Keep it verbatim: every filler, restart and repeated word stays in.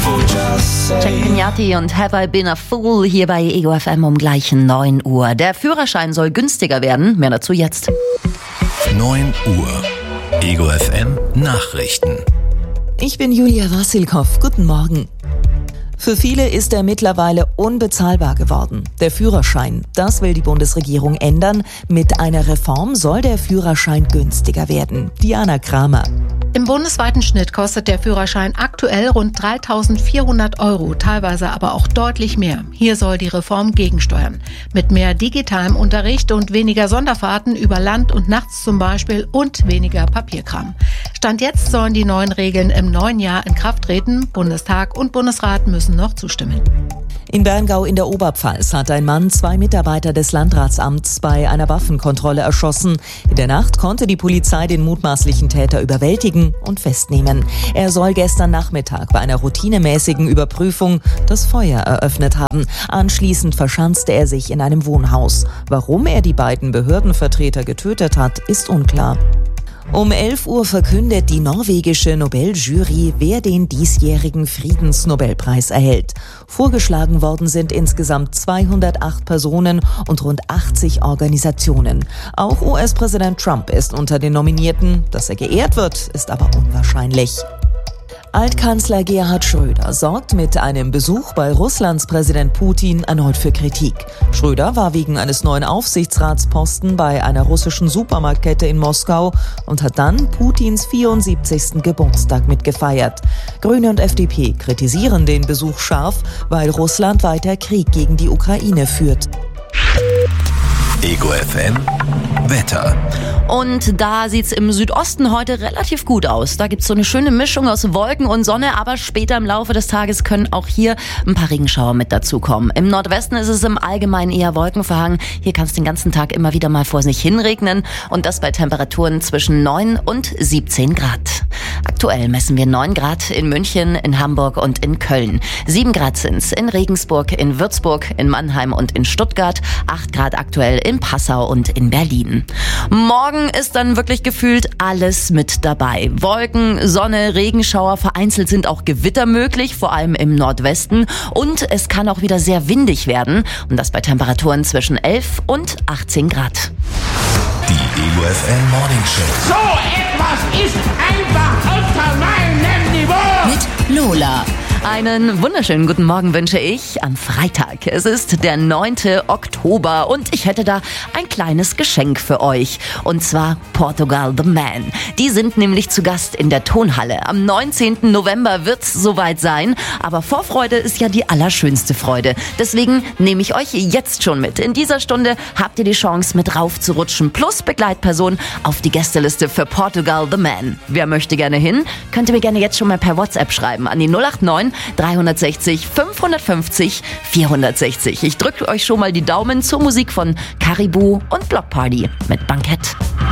Jack Pignati und Have I Been a Fool hier bei Ego F M um gleich neun Uhr. Der Führerschein soll günstiger werden. Mehr dazu jetzt. neun Uhr. Ego F M Nachrichten. Ich bin Julia Wassilkow. Guten Morgen. Für viele ist er mittlerweile unbezahlbar geworden. Der Führerschein, das will die Bundesregierung ändern. Mit einer Reform soll der Führerschein günstiger werden. Diana Kramer. Im bundesweiten Schnitt kostet der Führerschein aktuell rund dreitausendvierhundert Euro, teilweise aber auch deutlich mehr. Hier soll die Reform gegensteuern. Mit mehr digitalem Unterricht und weniger Sonderfahrten über Land und nachts zum Beispiel und weniger Papierkram. Stand jetzt sollen die neuen Regeln im neuen Jahr in Kraft treten. Bundestag und Bundesrat müssen noch zustimmen. In Berngau in der Oberpfalz hat ein Mann zwei Mitarbeiter des Landratsamts bei einer Waffenkontrolle erschossen. In der Nacht konnte die Polizei den mutmaßlichen Täter überwältigen und festnehmen. Er soll gestern Nachmittag bei einer routinemäßigen Überprüfung das Feuer eröffnet haben. Anschließend verschanzte er sich in einem Wohnhaus. Warum er die beiden Behördenvertreter getötet hat, ist unklar. Um elf Uhr verkündet die norwegische Nobeljury, wer den diesjährigen Friedensnobelpreis erhält. Vorgeschlagen worden sind insgesamt zweihundertacht Personen und rund achtzig Organisationen. Auch U S-Präsident Trump ist unter den Nominierten. Dass er geehrt wird, ist aber unwahrscheinlich. Altkanzler Gerhard Schröder sorgt mit einem Besuch bei Russlands Präsident Putin erneut für Kritik. Schröder war wegen eines neuen Aufsichtsratsposten bei einer russischen Supermarktkette in Moskau und hat dann Putins vierundsiebzigsten Geburtstag mitgefeiert. Grüne und F D P kritisieren den Besuch scharf, weil Russland weiter Krieg gegen die Ukraine führt. Ego F M Wetter. Und da sieht's im Südosten heute relativ gut aus. Da gibt's so eine schöne Mischung aus Wolken und Sonne, aber später im Laufe des Tages können auch hier ein paar Regenschauer mit dazukommen. Im Nordwesten ist es im Allgemeinen eher wolkenverhangen. Hier kann es den ganzen Tag immer wieder mal vor sich hinregnen und das bei Temperaturen zwischen neun und siebzehn Grad. Aktuell messen wir neun Grad in München, in Hamburg und in Köln. sieben Grad sind's in Regensburg, in Würzburg, in Mannheim und in Stuttgart. acht Grad aktuell in Passau und in Berlin. Morgen ist dann wirklich gefühlt alles mit dabei. Wolken, Sonne, Regenschauer, vereinzelt sind auch Gewitter möglich, vor allem im Nordwesten. Und es kann auch wieder sehr windig werden. Und das bei Temperaturen zwischen elf und achtzehn Grad. Die Ego F M Morning Show. So etwas ist einfach unter meinem Niveau. Mit Lola. Einen wunderschönen guten Morgen wünsche ich am Freitag. Es ist der neunte Oktober und ich hätte da ein kleines Geschenk für euch. Und zwar Portugal The Man. Die sind nämlich zu Gast in der Tonhalle. Am neunzehnten November wird's soweit sein. Aber Vorfreude ist ja die allerschönste Freude. Deswegen nehme ich euch jetzt schon mit. In dieser Stunde habt ihr die Chance, mit raufzurutschen. Plus Begleitperson auf die Gästeliste für Portugal The Man. Wer möchte gerne hin? Könnt ihr mir gerne jetzt schon mal per WhatsApp schreiben an die null acht neun dreihundertsechzig fünfhundertfünfzig vierhundertsechzig. Ich drücke euch schon mal die Daumen zur Musik von Caribou und Block Party mit Bankett.